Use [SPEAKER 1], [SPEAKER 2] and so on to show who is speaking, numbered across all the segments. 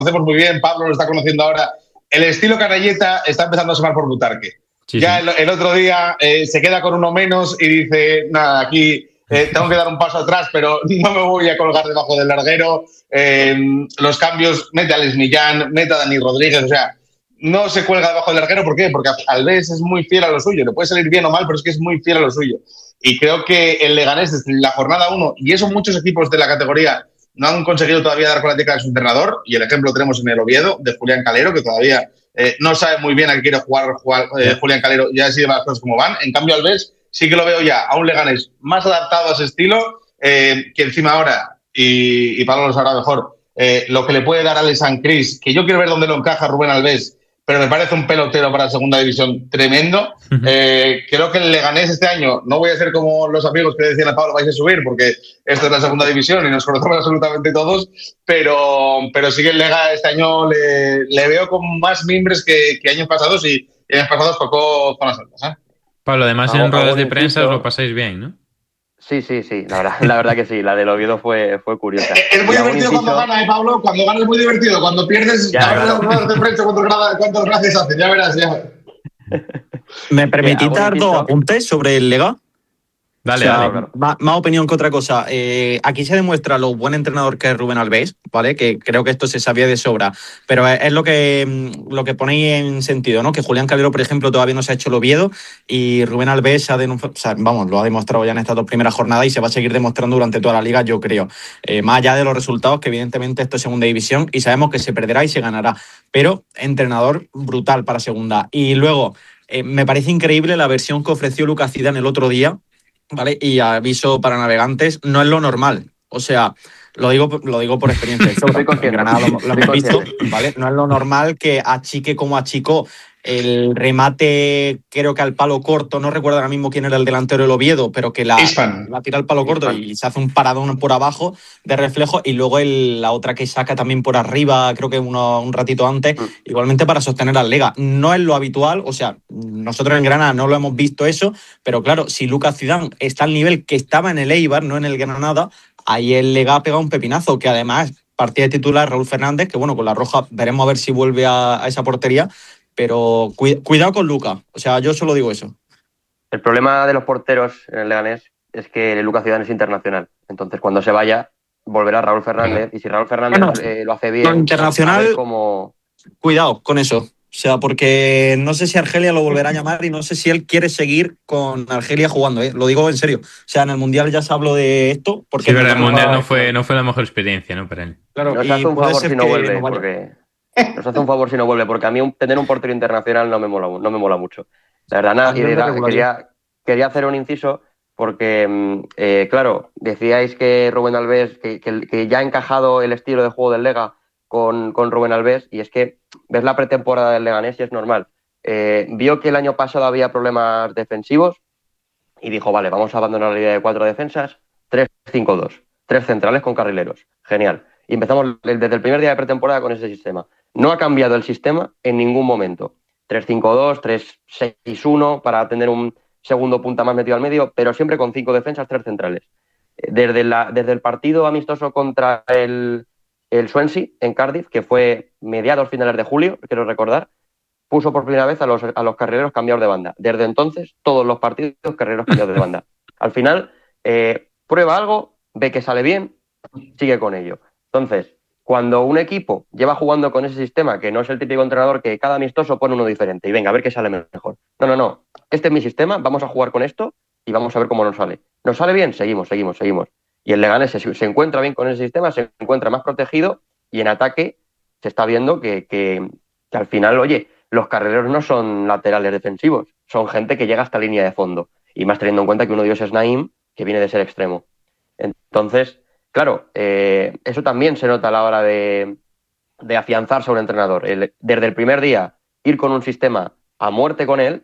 [SPEAKER 1] conocemos muy bien, Pablo lo está conociendo ahora. El estilo canalleta está empezando a sonar por Butarque.
[SPEAKER 2] Sí,
[SPEAKER 1] ya
[SPEAKER 2] sí.
[SPEAKER 1] El otro día se queda con uno menos y dice, nada, aquí tengo que dar un paso atrás, pero no me voy a colgar debajo del larguero. Los cambios, mete a Les Millán, mete a Dani Rodríguez, o sea, no se cuelga debajo del larguero. ¿Por qué? Porque Alves es muy fiel a lo suyo. Le puede salir bien o mal, pero es que es muy fiel a lo suyo. Y creo que el Leganés, desde la jornada 1, y eso muchos equipos de la categoría no han conseguido todavía dar con la tecla de su entrenador, y el ejemplo lo tenemos en el Oviedo, de Julián Calero, que todavía no sabe muy bien a qué quiere jugar Julián Calero, ya así de las cosas como van. En cambio, Alves sí que lo veo ya a un Leganés más adaptado a ese estilo, que encima ahora, y Pablo lo sabrá mejor, lo que le puede dar a Alex San Cris, que yo quiero ver dónde lo encaja Rubén Alves, pero me parece un pelotero para segunda división tremendo. Creo que el Leganés este año, no voy a ser como los amigos que decían a Pablo, vais a subir, porque esto es la segunda división y nos conocemos absolutamente todos, pero sí que el Lega este año le veo con más mimbres que años pasados, y años pasados tocó zonas altas.
[SPEAKER 2] Pablo, además en ruedas de prensa os lo pasáis bien, ¿no?
[SPEAKER 3] Sí, la verdad que sí, la del Oviedo fue curiosa.
[SPEAKER 1] Es muy divertido cuando gana, Pablo. Cuando ganas es muy divertido. Cuando pierdes, ya verás las ruedas de prensa cuántas gracias hacen. Ya verás, ya.
[SPEAKER 4] ¿Me permitís dar dos apuntes sobre el Lega?
[SPEAKER 2] Dale,
[SPEAKER 4] o sea,
[SPEAKER 2] dale.
[SPEAKER 4] Más opinión que otra cosa. Aquí se demuestra lo buen entrenador que es Rubén Alves, ¿vale? Que creo que esto se sabía de sobra. Pero es lo que ponéis en sentido, ¿no? Que Julián Calero, por ejemplo, todavía no se ha hecho el Oviedo, y Rubén Alves lo ha demostrado ya en estas 2 primeras jornadas y se va a seguir demostrando durante toda la liga, yo creo. Más allá de los resultados, que evidentemente esto es segunda división y sabemos que se perderá y se ganará. Pero entrenador brutal para segunda. Y luego, me parece increíble la versión que ofreció Lucas Zidane el otro día, ¿vale? Y aviso para navegantes, no es lo normal. O sea, lo digo por experiencia. En Granada lo hemos visto, ¿vale? No es lo normal que achique como achicó el remate, creo que al palo corto, no recuerdo ahora mismo quién era el delantero del Oviedo, pero que la tira al palo corto y se hace un paradón por abajo de reflejo, y luego la otra que saca también por arriba, creo que un ratito antes, igualmente para sostener al Lega. No es lo habitual, o sea, nosotros en Granada no lo hemos visto eso, pero claro, si Lucas Zidane está al nivel que estaba en el Eibar, no en el Granada, ahí el Lega ha pegado un pepinazo, que además partía de titular Raúl Fernández, que bueno, con la roja veremos a ver si vuelve a esa portería. Pero cuidado con Lucas, o sea, yo solo digo eso.
[SPEAKER 3] El problema de los porteros en el Leganés es que Lucas Zidane es internacional. Entonces, cuando se vaya, volverá Raúl Fernández. Y si Raúl Fernández lo hace bien,
[SPEAKER 4] internacional,
[SPEAKER 3] como...
[SPEAKER 4] cuidado con eso. O sea, porque no sé si Argelia lo volverá a llamar y no sé si él quiere seguir con Argelia jugando, ¿eh? Lo digo en serio. O sea, en el Mundial ya se habló de esto. Porque
[SPEAKER 2] sí, pero el Mundial no fue la mejor experiencia, ¿no? Para él.
[SPEAKER 4] Claro,
[SPEAKER 3] nos hace un favor si no vuelve, porque... Nos hace un favor si no vuelve, porque a mí tener un portero internacional no me mola mucho. La verdad, nada. Quería hacer un inciso porque, claro, decíais que Rubén Alves, que ya ha encajado el estilo de juego del Lega con Rubén Alves, y es que ves la pretemporada del Leganés y es normal. Vio que el año pasado había problemas defensivos y dijo, vale, vamos a abandonar la idea de 4 defensas, 3-5-2, 3 centrales con carrileros. Genial. Y empezamos desde el primer día de pretemporada con ese sistema. No ha cambiado el sistema en ningún momento. 3-5-2, 3-6-1 para tener un segundo punta más metido al medio, pero siempre con 5 defensas, 3 centrales. Desde el partido amistoso contra el Swansea en Cardiff, que fue mediados finales de julio, quiero recordar, puso por primera vez a los carrileros cambiados de banda. Desde entonces, todos los partidos carrileros cambiados de banda. Al final, prueba algo, ve que sale bien, sigue con ello. Entonces, cuando un equipo lleva jugando con ese sistema, que no es el típico entrenador que cada amistoso pone uno diferente y venga, a ver qué sale mejor. No. Este es mi sistema, vamos a jugar con esto y vamos a ver cómo nos sale. ¿Nos sale bien? Seguimos. Y el Leganés se encuentra bien con ese sistema, se encuentra más protegido, y en ataque se está viendo que al final, oye, los carrileros no son laterales defensivos, son gente que llega hasta línea de fondo. Y más teniendo en cuenta que uno de ellos es Naim, que viene de ser extremo. Entonces... Claro, eso también se nota a la hora de afianzar sobre el entrenador. Desde el primer día, ir con un sistema a muerte con él,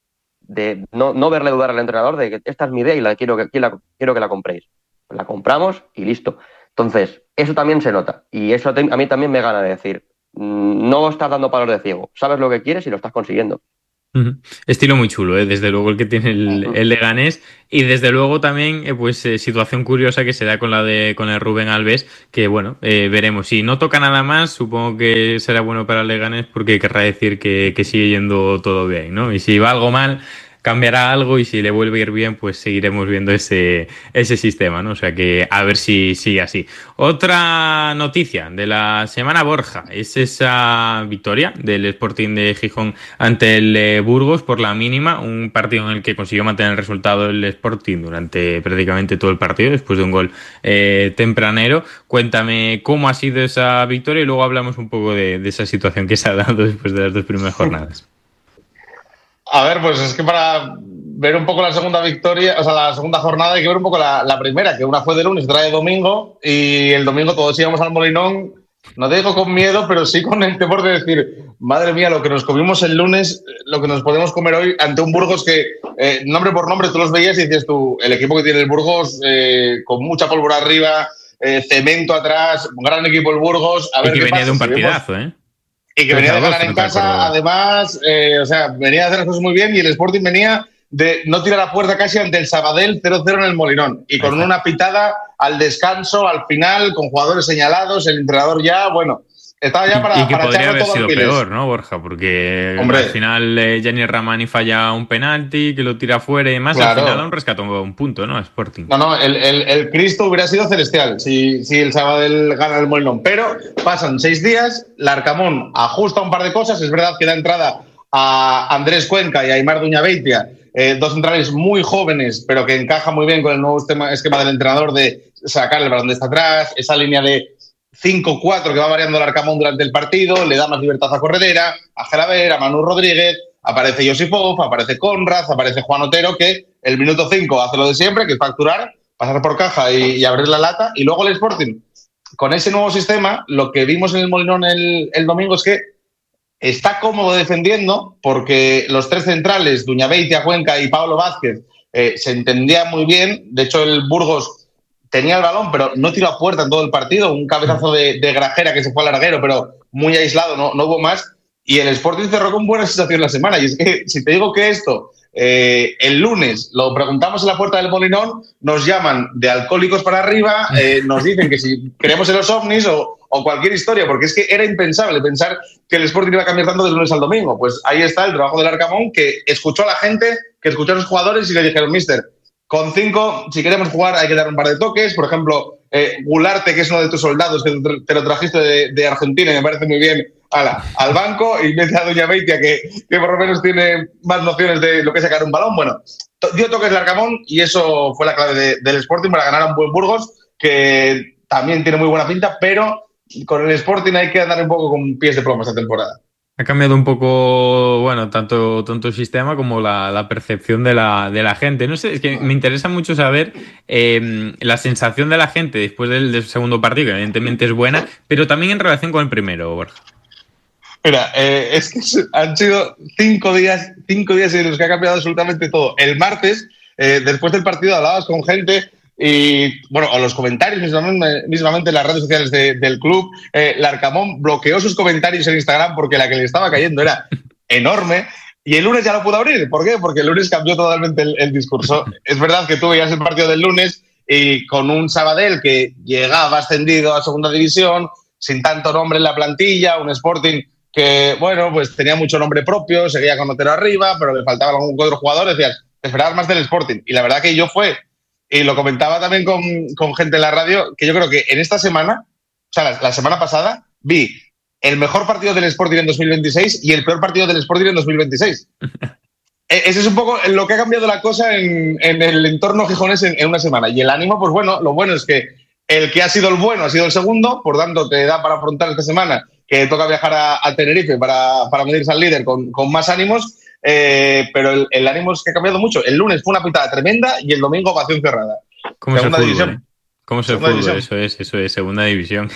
[SPEAKER 3] de no verle dudar al entrenador de que esta es mi idea y quiero que la compréis. La compramos y listo. Entonces, eso también se nota. Y eso a mí también me gana de decir, no estás dando palos de ciego. Sabes lo que quieres y lo estás consiguiendo.
[SPEAKER 2] Estilo muy chulo, desde luego el que tiene el Leganés, y desde luego también situación curiosa que se da con con el Rubén Alves, que bueno, veremos. Si no toca nada más, supongo que será bueno para el Leganés, porque querrá decir que sigue yendo todo bien, ¿no? Y si va algo mal, cambiará algo, y si le vuelve a ir bien, pues seguiremos viendo ese sistema, ¿no? O sea que a ver si sigue así. Otra noticia de la semana, Borja, es esa victoria del Sporting de Gijón ante el Burgos por la mínima, un partido en el que consiguió mantener el resultado el Sporting durante prácticamente todo el partido, después de un gol tempranero. Cuéntame cómo ha sido esa victoria y luego hablamos un poco de esa situación que se ha dado después de las 2 primeras jornadas.
[SPEAKER 1] A ver, pues es que para ver un poco la segunda victoria, o sea, la segunda jornada, hay que ver un poco la primera, que una fue de lunes, otra de domingo, y el domingo todos íbamos al Molinón, no te digo con miedo, pero sí con el temor de decir, madre mía, lo que nos comimos el lunes, lo que nos podemos comer hoy ante un Burgos que, nombre por nombre, tú los veías y dices tú, el equipo que tiene el Burgos, con mucha pólvora arriba, cemento atrás, un gran equipo el Burgos. A ver,
[SPEAKER 2] y que venía de un partidazo,
[SPEAKER 1] Y que venía de ganar en casa, además, o sea, venía a hacer las cosas muy bien, y el Sporting venía de no tirar a puerta casi ante el Sabadell 0-0 en el Molinón, y con una pitada al descanso, al final, con jugadores señalados, el entrenador ya, bueno, estaba ya para
[SPEAKER 2] y que podría haber
[SPEAKER 1] todo
[SPEAKER 2] sido peor, ¿no, Borja? Porque al final Gianni Ramani falla un penalti, que lo tira fuera y demás, claro. Al final aún rescató un punto, ¿no? Sporting.
[SPEAKER 1] No, el Cristo hubiera sido celestial si el Sabadell gana el Molinón, pero pasan 6 días, Larcamón ajusta un par de cosas, es verdad que da entrada a Andrés Cuenca y a Aimar Duñabeitia, 2 centrales muy jóvenes, pero que encaja muy bien con el nuevo esquema del entrenador de sacar el balón desde atrás, esa línea de 5-4 que va variando el Arcamón durante el partido, le da más libertad a Corredera, a Gelaber, a Manu Rodríguez, aparece Josipov, aparece Conrad, aparece Juan Otero, que el minuto 5 hace lo de siempre, que es facturar, pasar por caja y abrir la lata, y luego el Sporting. Con ese nuevo sistema, lo que vimos en el Molinón el domingo es que está cómodo defendiendo, porque los 3 centrales, Duñabeitia, Cuenca y Pablo Vázquez, se entendían muy bien. De hecho, el Burgos tenía el balón, pero no tiró a puerta en todo el partido. Un cabezazo de Grajera que se fue al larguero, pero muy aislado, no hubo más. Y el Sporting cerró con buena sensación la semana. Y es que, si te digo que esto, el lunes lo preguntamos en la puerta del Molinón, nos llaman de alcohólicos para arriba, nos dicen que si creemos en los ovnis o cualquier historia, porque es que era impensable pensar que el Sporting iba a cambiar tanto del lunes al domingo. Pues ahí está el trabajo del Arcamón, que escuchó a la gente, que escuchó a los jugadores y le dijeron, mister, con 5, si queremos jugar, hay que dar un par de toques. Por ejemplo, Gularte, que es uno de tus soldados, que te lo trajiste de Argentina, y me parece muy bien, al banco, y mete a Duñabeitia, que por lo menos tiene más nociones de lo que es sacar un balón. Bueno, dio toques el Arcamón, y eso fue la clave del Sporting para ganar a un buen Burgos, que también tiene muy buena pinta, pero con el Sporting hay que andar un poco con pies de plomo esta temporada.
[SPEAKER 2] Ha cambiado un poco, bueno, tanto el sistema como la percepción de la gente. No sé, es que me interesa mucho saber la sensación de la gente después del segundo partido, que evidentemente es buena, pero también en relación con el primero, Borja.
[SPEAKER 1] Mira, es que han sido 5 días en los que ha cambiado absolutamente todo. El martes, después del partido, hablabas con gente y, bueno, o los comentarios mismamente en las redes sociales del club. Larcamón bloqueó sus comentarios en Instagram porque la que le estaba cayendo era enorme. Y el lunes ya lo pudo abrir. ¿Por qué? Porque el lunes cambió totalmente el discurso. Es verdad que tú veías el partido del lunes y con un Sabadell que llegaba ascendido a segunda división, sin tanto nombre en la plantilla, un Sporting que, bueno, pues tenía mucho nombre propio, seguía con Otero arriba, pero le faltaba algún otro jugador, decías, te esperabas más del Sporting. Y la verdad que yo y lo comentaba también con gente en la radio, que yo creo que en esta semana, o sea, la semana pasada, vi el mejor partido del Sporting en 2026 y el peor partido del Sporting en 2026. Ese es un poco lo que ha cambiado la cosa en el entorno gijonés en una semana. Y el ánimo, pues bueno, lo bueno es que el que ha sido el bueno ha sido el segundo, por tanto te da para afrontar esta semana, que toca viajar a Tenerife para medirse al líder con más ánimos. Pero el ánimo es que ha cambiado mucho. El lunes fue una pitada tremenda y el domingo ovación cerrada.
[SPEAKER 2] ¿Cómo segunda división? ¿Cómo es el fútbol? Eso es segunda división.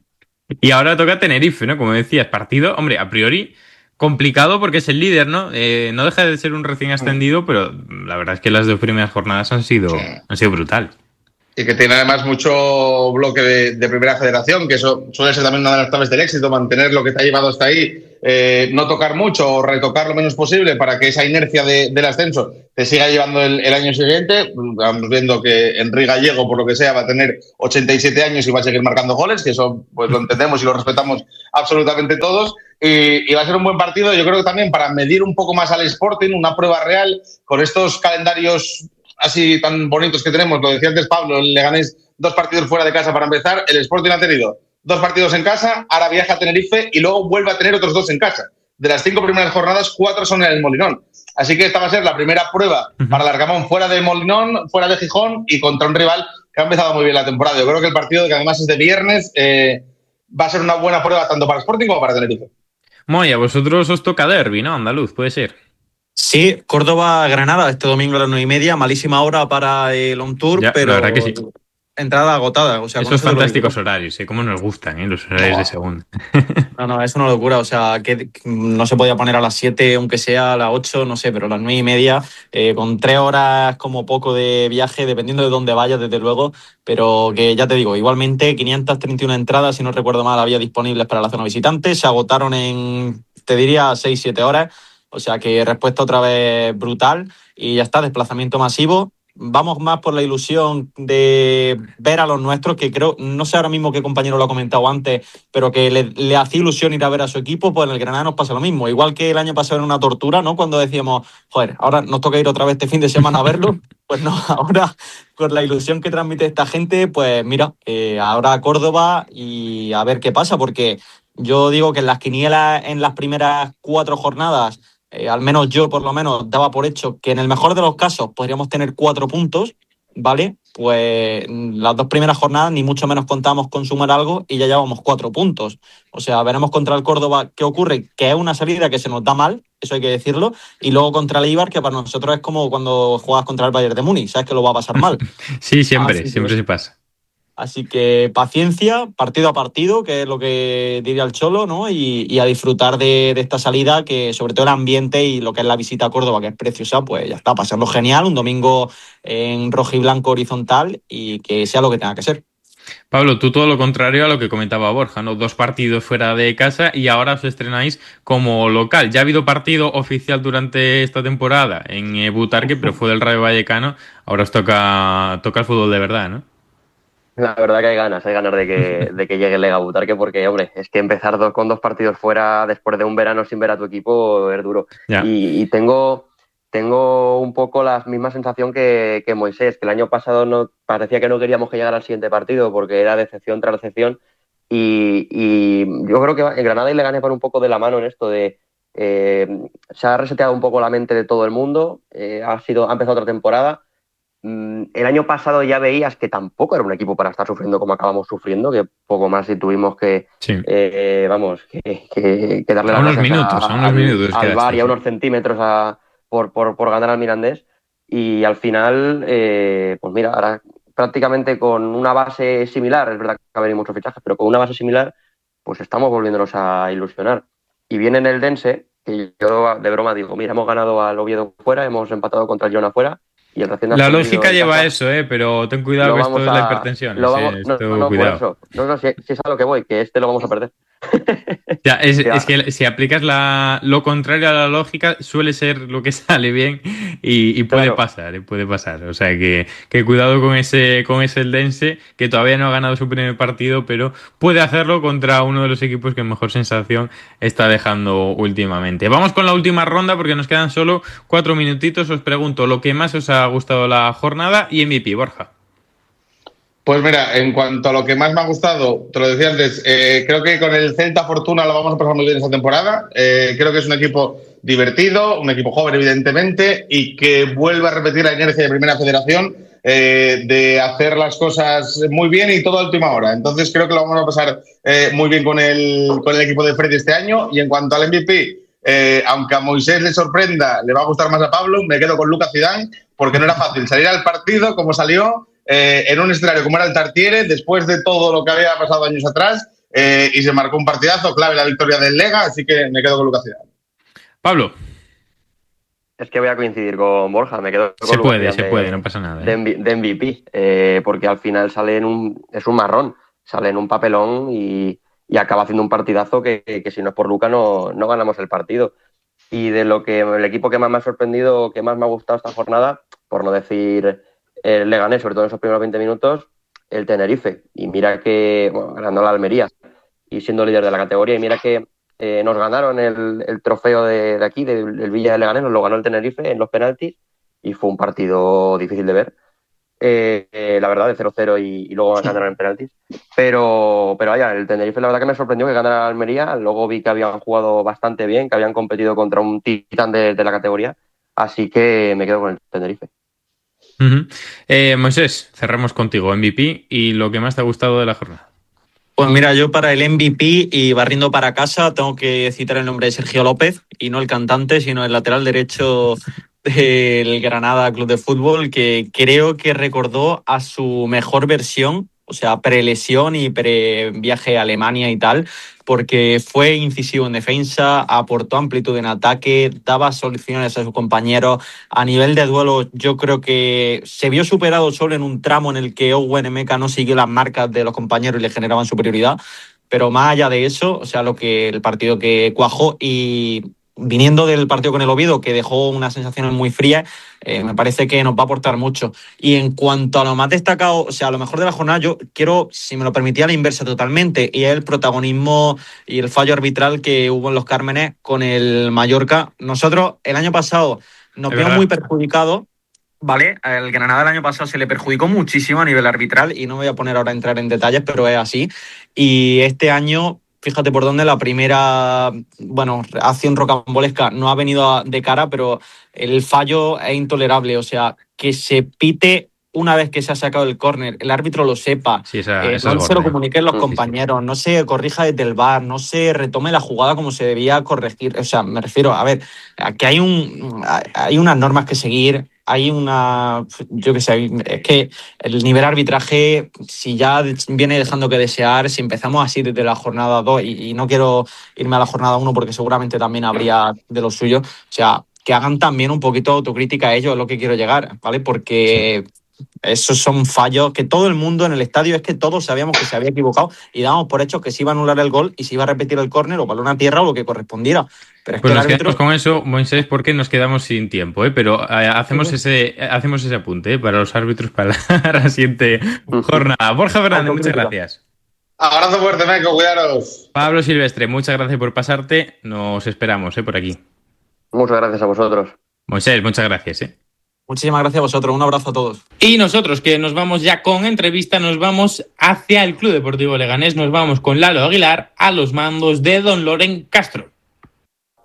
[SPEAKER 2] Y ahora toca Tenerife, ¿no? Como decías, partido, hombre, a priori complicado porque es el líder, ¿no? No deja de ser un recién ascendido, pero la verdad es que las 2 primeras jornadas han sido brutal.
[SPEAKER 1] Y que tiene además mucho bloque de primera federación, que eso suele ser también una de las claves del éxito, mantener lo que te ha llevado hasta ahí, no tocar mucho o retocar lo menos posible para que esa inercia del ascenso te siga llevando el año siguiente. Vamos viendo que Enrique Gallego, por lo que sea, va a tener 87 años y va a seguir marcando goles, que eso pues lo entendemos y lo respetamos absolutamente todos. Y va a ser un buen partido, yo creo que también para medir un poco más al Sporting, una prueba real con estos calendarios así tan bonitos que tenemos. Lo decía antes Pablo, el Leganés 2 partidos fuera de casa para empezar, el Sporting ha tenido 2 partidos en casa, ahora viaja a Tenerife y luego vuelve a tener otros 2 en casa. De las 5 primeras jornadas, 4 son en el Molinón. Así que esta va a ser la primera prueba para el Arcamón fuera de Molinón, fuera de Gijón y contra un rival que ha empezado muy bien la temporada. Yo creo que el partido, que además es de viernes, va a ser una buena prueba tanto para Sporting como para Tenerife.
[SPEAKER 2] Moya, vosotros os toca derbi, ¿no? Andaluz, puede ser.
[SPEAKER 4] Sí, Córdoba-Granada este domingo a las 9:30, malísima hora para el On Tour,
[SPEAKER 2] ya,
[SPEAKER 4] pero
[SPEAKER 2] la verdad que sí.
[SPEAKER 4] Entrada agotada. O sea,
[SPEAKER 2] esos fantásticos horarios, cómo nos gustan, los horarios de segunda.
[SPEAKER 4] No, es una locura, o sea, que no se podía poner a las 7, aunque sea a las 8, no sé, pero a las 9:30, con 3 horas como poco de viaje, dependiendo de dónde vayas, desde luego, pero que ya te digo, igualmente 531 entradas, si no recuerdo mal, había disponibles para la zona visitante, se agotaron en, te diría, 6-7 horas. O sea que respuesta otra vez brutal y ya está, desplazamiento masivo. Vamos más por la ilusión de ver a los nuestros, que creo, no sé ahora mismo qué compañero lo ha comentado antes, pero que le hacía ilusión ir a ver a su equipo, pues en el Granada nos pasa lo mismo. Igual que el año pasado era una tortura, ¿no? Cuando decíamos, joder, ahora nos toca ir otra vez este fin de semana a verlo. Pues no, ahora con la ilusión que transmite esta gente, pues mira, ahora a Córdoba y a ver qué pasa, porque yo digo que en las quinielas en las primeras 4 jornadas, al menos yo por lo menos daba por hecho que en el mejor de los casos podríamos tener 4 puntos, ¿vale? Pues las 2 primeras jornadas ni mucho menos contamos con sumar algo y ya llevamos 4 puntos. O sea, veremos contra el Córdoba qué ocurre, que es una salida que se nos da mal, eso hay que decirlo, y luego contra el Eibar, que para nosotros es como cuando juegas contra el Bayern de Múnich, sabes que lo va a pasar mal.
[SPEAKER 2] Sí, siempre se pasa.
[SPEAKER 4] Así que paciencia, partido a partido, que es lo que diría el Cholo, ¿no? Y a disfrutar de esta salida, que sobre todo el ambiente y lo que es la visita a Córdoba, que es preciosa, pues ya está, pasando genial, un domingo en rojo y blanco horizontal y que sea lo que tenga que ser.
[SPEAKER 2] Pablo, tú todo lo contrario a lo que comentaba Borja, ¿no? 2 partidos fuera de casa y ahora os estrenáis como local. Ya ha habido partido oficial durante esta temporada en Butarque, pero fue del Rayo Vallecano. Ahora os toca el fútbol de verdad, ¿no?
[SPEAKER 3] La verdad que hay ganas de que llegue el Lega Butarque, porque, hombre, es que empezar con 2 partidos fuera después de un verano sin ver a tu equipo es duro.
[SPEAKER 2] Ya.
[SPEAKER 3] Y tengo un poco la misma sensación que Moisés, que el año pasado no parecía que no queríamos que llegara al siguiente partido porque era decepción tras decepción. Y yo creo que en Granada y Leganés van un poco de la mano en esto de... se ha reseteado un poco la mente de todo el mundo, ha empezado otra temporada. El año pasado ya veías que tampoco era un equipo para estar sufriendo como acabamos sufriendo, que poco más si tuvimos que darle
[SPEAKER 2] unos minutos
[SPEAKER 3] al VAR y a unos centímetros por ganar al Mirandés. Y al final, pues mira, ahora prácticamente con una base similar, es verdad que ha venido muchos fichajes, pero con una base similar, pues estamos volviéndonos a ilusionar. Y viene en el Dense, que yo de broma digo, mira, hemos ganado al Oviedo fuera, hemos empatado contra el Girona fuera. Y el
[SPEAKER 2] la lógica lleva eso, pero ten cuidado que esto es la hipertensión.
[SPEAKER 3] Cuidado. Por eso. Si es a lo que voy, que lo vamos a perder.
[SPEAKER 2] Ya, es que si aplicas lo contrario a la lógica, suele ser lo que sale bien y puede pasar. O sea que cuidado con ese Eldense, que todavía no ha ganado su primer partido, pero puede hacerlo contra uno de los equipos que mejor sensación está dejando últimamente. Vamos con la última ronda porque nos quedan solo 4 minutitos. Os pregunto lo que más os ha gustado la jornada y MVP, Borja.
[SPEAKER 1] Pues mira, en cuanto a lo que más me ha gustado, te lo decía antes, creo que con el Celta Fortuna lo vamos a pasar muy bien esta temporada. Creo que es un equipo divertido, un equipo joven evidentemente, y que vuelve a repetir la inercia de Primera Federación de hacer las cosas muy bien y todo a última hora. Entonces creo que lo vamos a pasar muy bien con el equipo de Freddy este año. Y en cuanto al MVP, aunque a Moisés le sorprenda, le va a gustar más a Pablo, me quedo con Lucas Zidane, porque no era fácil salir al partido como salió, en un escenario como era el Tartiere, después de todo lo que había pasado años atrás, y se marcó un partidazo, clave la victoria del Lega, así que me quedo con Lucas Zidane.
[SPEAKER 2] Pablo.
[SPEAKER 3] Es que voy a coincidir con Borja, me quedo con
[SPEAKER 2] Se puede, no pasa nada.
[SPEAKER 3] De MVP, porque al final es un marrón, sale en un papelón y acaba haciendo un partidazo que si no es por Luka no ganamos el partido. Y de el equipo que más me ha sorprendido, que más me ha gustado esta jornada, por no decir el Leganés, sobre todo en esos primeros 20 minutos, el Tenerife. Y mira que, ganando la Almería y siendo líder de la categoría, y mira que nos ganaron el trofeo de aquí, del Villa de Leganés, nos lo ganó el Tenerife en los penaltis y fue un partido difícil de ver. La verdad, de 0-0 y luego ganaron en penaltis. Pero vaya, el Tenerife la verdad que me sorprendió que ganara la Almería. Luego vi que habían jugado bastante bien, que habían competido contra un titán de la categoría. Así que me quedo con el Tenerife.
[SPEAKER 2] Moisés, cerramos contigo, MVP y lo que más te ha gustado de la jornada.
[SPEAKER 4] Pues mira, yo para el MVP y barriendo para casa tengo que citar el nombre de Sergio López, y no el cantante, sino el lateral derecho del Granada Club de Fútbol, que creo que recordó a su mejor versión, o sea, pre-lesión y pre-viaje a Alemania y tal, porque fue incisivo en defensa, aportó amplitud en ataque, daba soluciones a sus compañeros. A nivel de duelo, yo creo que se vio superado solo en un tramo en el que Owen Emeka no siguió las marcas de los compañeros y le generaban superioridad, pero más allá de eso, o sea, el partido que cuajó, y viniendo del partido con el Oviedo, que dejó unas sensaciones muy frías, me parece que nos va a aportar mucho. Y en cuanto a lo más destacado, o sea, a lo mejor de la jornada, yo quiero, si me lo permitía, la inversa totalmente, y es el protagonismo y el fallo arbitral que hubo en los Cármenes con el Mallorca. Nosotros, el año pasado, nos vimos muy perjudicados, ¿vale? El Granada el año pasado se le perjudicó muchísimo a nivel arbitral, y no me voy a poner ahora a entrar en detalles, pero es así. Y este año, fíjate por dónde, la primera acción rocambolesca no ha venido de cara, pero el fallo es intolerable. O sea, que se pite una vez que se ha sacado el córner, el árbitro lo sepa,
[SPEAKER 2] sí,
[SPEAKER 4] no se lo comuniquen los compañeros, no se corrija desde el VAR, no se retome la jugada como se debía corregir. O sea, me refiero, a ver, aquí hay unas normas que seguir. Yo qué sé, es que el nivel arbitraje, si ya viene dejando que desear, si empezamos así desde la jornada 2, y no quiero irme a la jornada 1 porque seguramente también habría de lo suyo, o sea, que hagan también un poquito de autocrítica a ellos, es lo que quiero llegar, ¿vale? Porque esos son fallos que todo el mundo en el estadio, es que todos sabíamos que se había equivocado y dábamos por hecho que se iba a anular el gol y se iba a repetir el córner o balón a tierra o lo que correspondiera. Pero es
[SPEAKER 2] pues
[SPEAKER 4] que
[SPEAKER 2] nos quedamos con eso, Moisés, porque nos quedamos sin tiempo, pero hacemos ese apunte para los árbitros para la siguiente jornada. Borja Fernández, muchas gracias.
[SPEAKER 1] Abrazo fuerte, Meco, cuidaros.
[SPEAKER 2] Pablo Silvestre, muchas gracias por pasarte. Nos esperamos por aquí.
[SPEAKER 3] Muchas gracias a vosotros.
[SPEAKER 2] Moisés, muchas gracias.
[SPEAKER 4] Muchísimas gracias a vosotros, un abrazo a todos.
[SPEAKER 2] Y nosotros, que nos vamos ya con entrevista, nos vamos hacia el Club Deportivo Leganés, nos vamos con Lalo Aguilar a los mandos de don Loren Castro.